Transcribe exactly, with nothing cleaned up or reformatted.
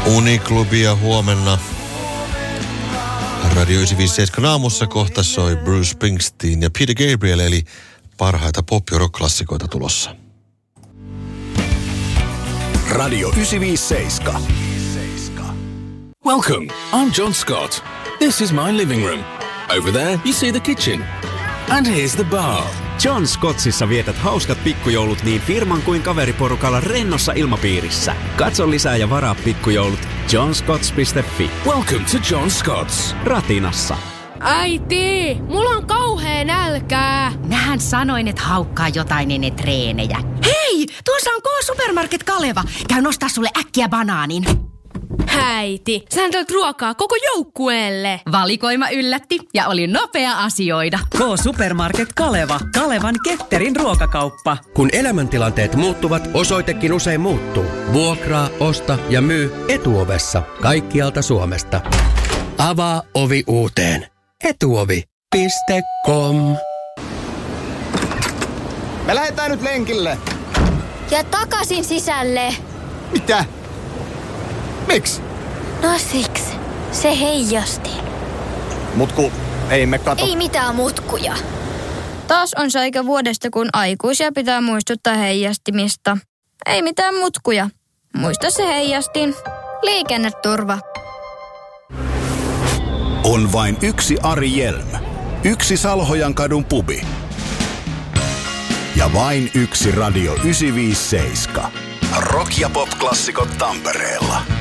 Uniklubia huomenna. Radio yhdeksänsataaviisikymmentäseitsemän aamussa kohta soi Bruce Springsteen ja Peter Gabriel, eli parhaita pop- ja rock-klassikoita tulossa. Radio yhdeksänsataaviisikymmentäseitsemän. Welcome, I'm John Scott. This is my living room. Over there, you see the kitchen. And here's the bar. John Scottsissa vietät hauskat pikkujoulut niin firman kuin kaveriporukalla rennossa ilmapiirissä. Katso lisää ja varaa pikkujoulut john scotts piste fi. Welcome to John Scott's. Ratinassa. Äiti, mulla on kauhea nälkää. Mähän sanoin, että haukkaa jotain ennen treenejä. Hei, tuossa on K-Supermarket Kaleva. Käy nostaa sulle äkkiä banaanin. Äiti, sä teet ruokaa koko joukkueelle. Valikoima yllätti ja oli nopea asioida. K-Supermarket Kaleva. Kalevan ketterin ruokakauppa. Kun elämäntilanteet muuttuvat, osoitekin usein muuttuu. Vuokraa, osta ja myy Etuovessa. Kaikkialta Suomesta. Avaa ovi uuteen. Etuovi piste com. Me lähdetään nyt lenkille. Ja takaisin sisälle. Mitä? Miksi? No siksi. Se heijasti. Mutku, ei me kato. Ei mitään mutkuja. Taas on se aika vuodesta, kun aikuisia pitää muistuttaa heijastimista. Ei mitään mutkuja. Muista se heijastin. Liikenneturva. On vain yksi Ari Jelm. Yksi Salhojankadun pubi. Ja vain yksi Radio yhdeksänsataaviisikymmentäseitsemän. Rock- ja pop-klassikot Tampereella.